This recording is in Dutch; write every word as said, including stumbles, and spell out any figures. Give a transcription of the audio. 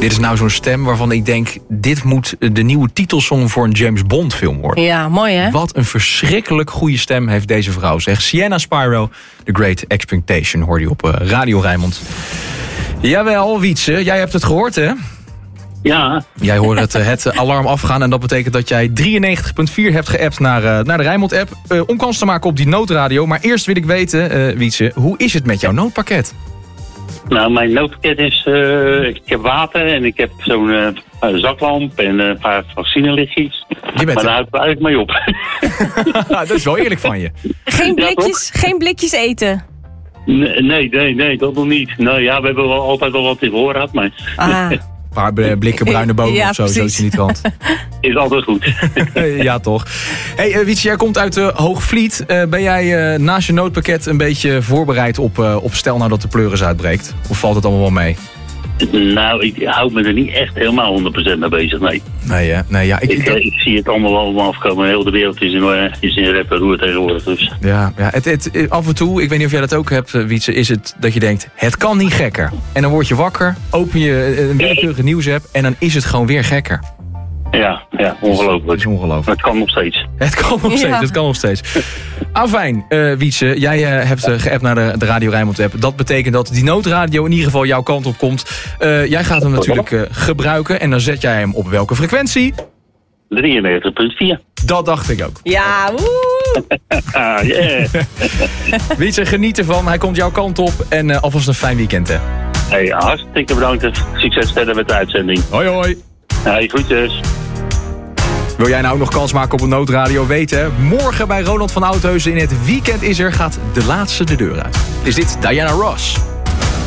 Dit is nou zo'n stem waarvan ik denk... dit moet de nieuwe titelsong voor een James Bond film worden. Ja, mooi hè? Wat een verschrikkelijk goede stem heeft deze vrouw, zegt Sienna Spyro. The Great Expectation hoorde je op uh, Radio Rijnmond. Jawel, Wietse, jij hebt het gehoord hè? Ja. Jij hoort het, het alarm afgaan en dat betekent dat jij drieënnegentig komma vier hebt geappt naar, uh, naar de Rijnmond-app. Uh, om kans te maken op die noodradio. Maar eerst wil ik weten, uh, Wietse, hoe is het met jouw noodpakket? Nou, mijn noodpakket is... Uh, ik heb water en ik heb zo'n uh, zaklamp en uh, een paar vaccinelichtjes. Je bent maar daar houdt het eigenlijk mee op. Dat is wel eerlijk van je. Geen blikjes, ja, geen blikjes eten? Nee, nee, nee, nee, dat nog niet. Nou ja, we hebben wel altijd wel wat in voorraad, maar... Ah. Een paar blikken bruine bonen ja, of zo, zo is in die trant. Is altijd goed. Ja, toch. Hey, uh, Wietse, jij komt uit uh, Hoogvliet. Uh, ben jij uh, naast je noodpakket een beetje voorbereid op, uh, op stel nou dat de pleuris uitbreekt? Of valt het allemaal wel mee? Nou, ik hou me er niet echt helemaal honderd procent mee bezig, nee. Nee, hè? Nee, ja, ik, ik, ik, ik zie het allemaal wel afkomen. Heel de wereld is in, uh, is in rep en roer tegenwoordig. Dus. Ja, ja het, het, af en toe, ik weet niet of jij dat ook hebt, Wietse, is het dat je denkt, het kan niet gekker. En dan word je wakker, open je een willekeurige nieuwsapp en dan is het gewoon weer gekker. Ja, ja, ongelooflijk. Het is ongelooflijk. Het kan nog steeds. Het kan nog steeds, ja. het kan nog steeds. Afijn, uh, Wietse, jij uh, hebt uh, geappt naar de, de Radio Rijnmond app. Dat betekent dat die noodradio in ieder geval jouw kant op komt. Uh, jij gaat hem natuurlijk uh, gebruiken en dan zet jij hem op welke frequentie? drieënnegentig komma vier. Dat dacht ik ook. Ja, woe! Ah, yeah. Wietse, geniet ervan. Hij komt jouw kant op en uh, alvast een fijn weekend, hè. Hey, hartstikke bedankt. Succes verder met de uitzending. Hoi, hoi. Hey, groetjes. Wil jij nou nog kans maken op een noodradio? Weten? Morgen bij Roland van Oudheusden in het weekend is er, gaat de laatste de deur uit. Is dit Diana Ross?